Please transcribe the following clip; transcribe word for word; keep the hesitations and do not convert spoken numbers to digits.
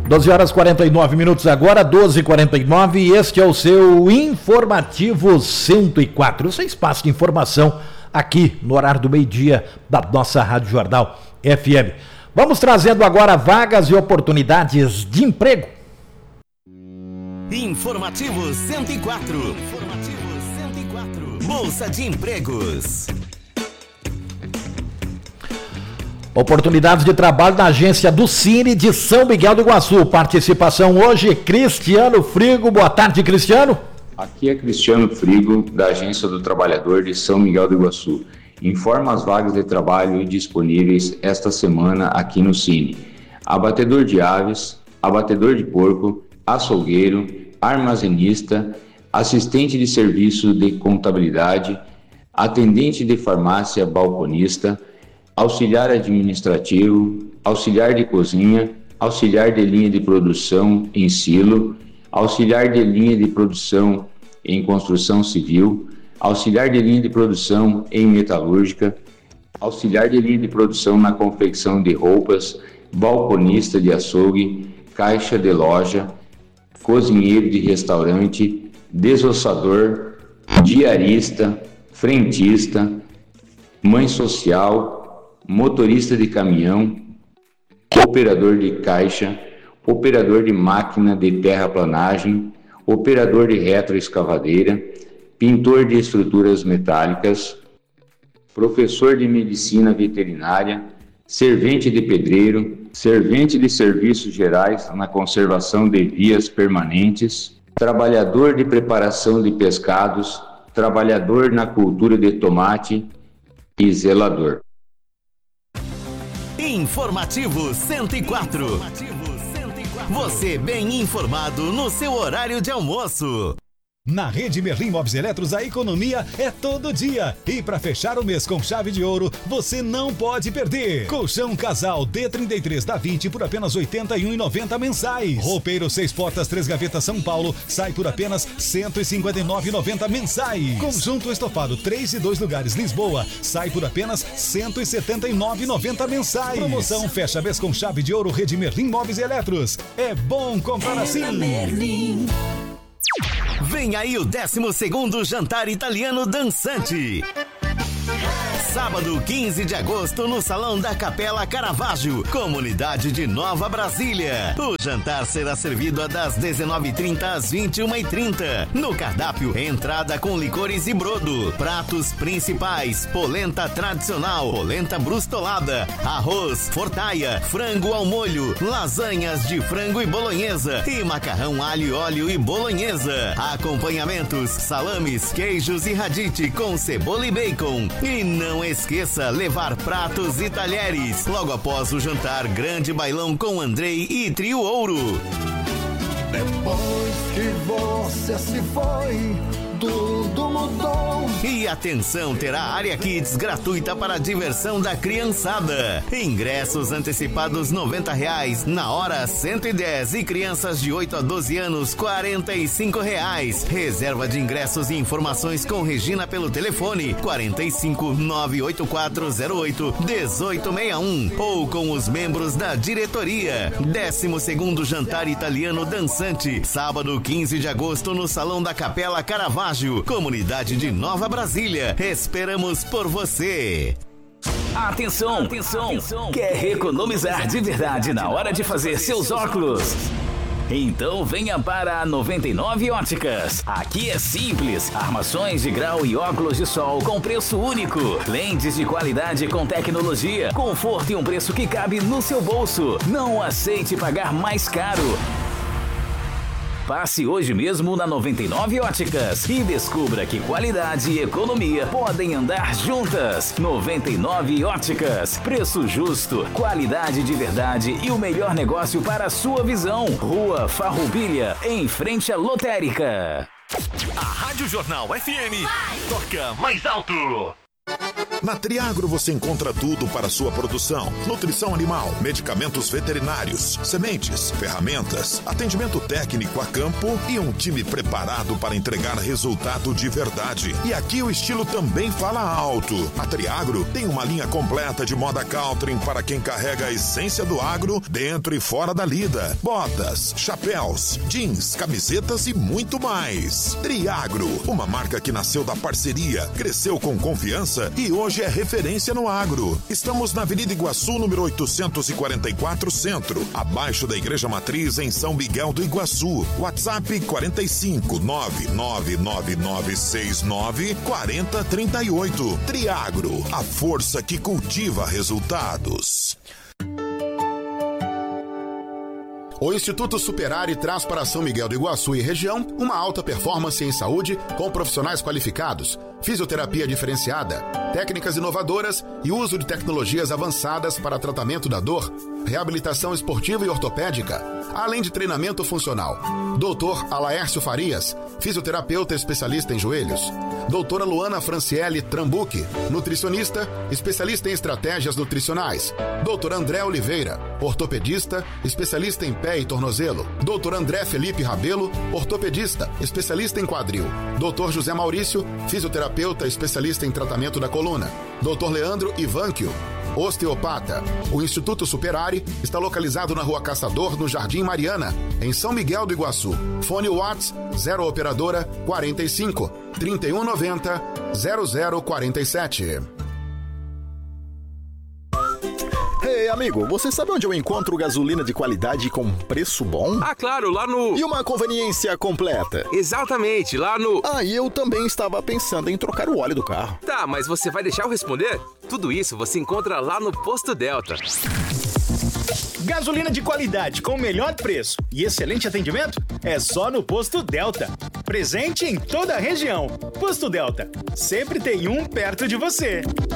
doze horas e quarenta e nove minutos agora, doze e quarenta e nove, e este é o seu Informativo cento e quatro, o seu espaço de informação aqui no horário do meio-dia da nossa Rádio Jornal F M. Vamos trazendo agora vagas e oportunidades de emprego. Informativo cento e quatro. Informativo cento e quatro. Bolsa de Empregos. Oportunidades de trabalho na agência do Cine de São Miguel do Iguaçu. Participação hoje, Cristiano Frigo. Boa tarde, Cristiano. Aqui é Cristiano Frigo, da Agência do Trabalhador de São Miguel do Iguaçu. Informa as vagas de trabalho disponíveis esta semana aqui no Cine. Abatedor de aves, abatedor de porco, açougueiro, armazenista, assistente de serviço de contabilidade, atendente de farmácia, balconista, auxiliar administrativo, auxiliar de cozinha, auxiliar de linha de produção em silo, auxiliar de linha de produção em construção civil, auxiliar de linha de produção em metalúrgica, auxiliar de linha de produção na confecção de roupas, balconista de açougue, caixa de loja, cozinheiro de restaurante, desossador, diarista, frentista, mãe social, motorista de caminhão, operador de caixa, operador de máquina de terraplanagem, operador de retroescavadeira, pintor de estruturas metálicas, professor de medicina veterinária, servente de pedreiro, servente de serviços gerais na conservação de vias permanentes, trabalhador de preparação de pescados, trabalhador na cultura de tomate e zelador. Informativo cento e quatro. Você bem informado no seu horário de almoço. Na Rede Merlin Móveis e Eletros, a economia é todo dia. E para fechar o mês com chave de ouro, você não pode perder. Colchão Casal D trinta e três da vinte por apenas oitenta e um reais e noventa centavos mensais. Roupeiro seis portas, três gavetas São Paulo, sai por apenas cento e cinquenta e nove reais e noventa centavos mensais. Conjunto estofado três e dois lugares Lisboa, sai por apenas cento e setenta e nove reais e noventa centavos mensais. Promoção fecha mês com chave de ouro. Rede Merlin Móveis e Eletros. É bom comprar assim. Merlin. Vem aí o décimo segundo Jantar Italiano Dançante. Sábado, quinze de agosto, no Salão da Capela Caravaggio, comunidade de Nova Brasília. O jantar será servido das dezenove e trinta às vinte e uma e trinta. No cardápio, entrada com licores e brodo. Pratos principais: polenta tradicional, polenta brustolada, arroz, fortaia, frango ao molho, lasanhas de frango e bolonhesa e macarrão alho e óleo e bolonhesa. Acompanhamentos: salames, queijos e radite com cebola e bacon. E não esqueça levar pratos e talheres. Logo após o jantar, grande bailão com Andrei e Trio Ouro. Depois que você se foi, tudo mudou. E atenção, terá área Kids gratuita para a diversão da criançada. Ingressos antecipados noventa reais, na hora cento e dez, e crianças de oito a doze anos quarenta e cinco reais. Reserva de ingressos e informações com Regina pelo telefone quarenta e cinco, nove oito quatro zero oito, um oito seis um ou com os membros da diretoria. décimo segundo Jantar Italiano Dançante, sábado quinze de agosto no Salão da Capela Caravaggio, comunidade de Nova Brasília. Esperamos por você. Atenção, atenção, atenção. Quer economizar de verdade na hora de fazer seus óculos? Então venha para a noventa e nove Óticas. Aqui é simples, armações de grau e óculos de sol com preço único. Lentes de qualidade com tecnologia, conforto e um preço que cabe no seu bolso. Não aceite pagar mais caro. Passe hoje mesmo na noventa e nove Óticas e descubra que qualidade e economia podem andar juntas. noventa e nove Óticas. Preço justo, qualidade de verdade e o melhor negócio para a sua visão. Rua Farroupilha, em frente à Lotérica. A Rádio Jornal F M toca mais alto. Na Triagro você encontra tudo para sua produção: nutrição animal, medicamentos veterinários, sementes, ferramentas, atendimento técnico a campo e um time preparado para entregar resultado de verdade. E aqui o estilo também fala alto. A Triagro tem uma linha completa de moda country para quem carrega a essência do agro dentro e fora da lida. Botas, chapéus, jeans, camisetas e muito mais. Triagro, uma marca que nasceu da parceria, cresceu com confiança e hoje é referência no agro. Estamos na Avenida Iguaçu, número oitocentos e quarenta e quatro, Centro, abaixo da Igreja Matriz, em São Miguel do Iguaçu. WhatsApp quarenta e cinco, nove nove nove nove seis nove, quatro zero três oito. Triagro, a força que cultiva resultados. O Instituto Superare traz para São Miguel do Iguaçu e região uma alta performance em saúde com profissionais qualificados, fisioterapia diferenciada, técnicas inovadoras e uso de tecnologias avançadas para tratamento da dor, reabilitação esportiva e ortopédica, além de treinamento funcional. doutor Alaércio Farias, fisioterapeuta especialista em joelhos. doutora Luana Franciele Trambuque, nutricionista, especialista em estratégias nutricionais. doutor André Oliveira, ortopedista, especialista em pé e tornozelo. doutor André Felipe Rabelo, ortopedista, especialista em quadril. doutor José Maurício, fisioterapeuta, especialista em tratamento da coluna. doutor Leandro Ivanquio, osteopata. O Instituto Superare está localizado na Rua Caçador, no Jardim Mariana, em São Miguel do Iguaçu. Fone Whats zero operadora quarenta e cinco, trinta e um noventa, zero zero quarenta e sete. Ei, amigo, você sabe onde eu encontro gasolina de qualidade com preço bom? Ah, claro, lá no... E uma conveniência completa. Exatamente, lá no... Ah, e eu também estava pensando em trocar o óleo do carro. Tá, mas você vai deixar eu responder? Tudo isso você encontra lá no Posto Delta. Gasolina de qualidade com o melhor preço e excelente atendimento é só no Posto Delta. Presente em toda a região. Posto Delta, sempre tem um perto de você.